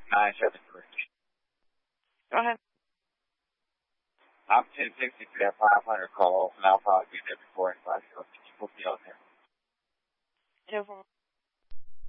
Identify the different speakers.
Speaker 1: 973.
Speaker 2: Go ahead.
Speaker 1: I'm 1060 for that 500 call, and I'll probably be there before anybody else. Can you put me on there?
Speaker 2: No problem.